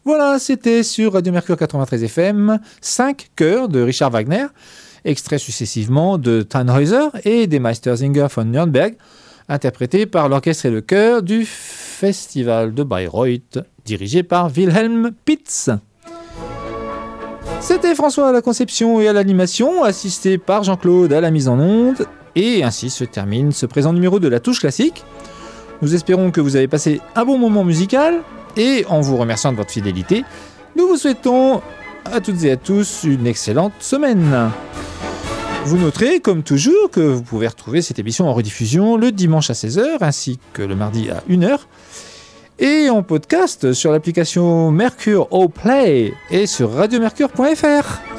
Voilà, c'était sur Radio Mercure 93 FM, 5 chœurs de Richard Wagner, extraits successivement de Tannhäuser et des Meistersinger von Nürnberg, interprétés par l'orchestre et le chœur du Festival de Bayreuth, dirigé par Wilhelm Pitz. C'était François à la conception et à l'animation, assisté par Jean-Claude à la mise en onde, et ainsi se termine ce présent numéro de La Touche Classique. Nous espérons que vous avez passé un bon moment musical, et en vous remerciant de votre fidélité, nous vous souhaitons à toutes et à tous une excellente semaine. Vous noterez, comme toujours, que vous pouvez retrouver cette émission en rediffusion le dimanche à 16h, ainsi que le mardi à 1h, et en podcast sur l'application Mercure Au Play et sur radiomercure.fr.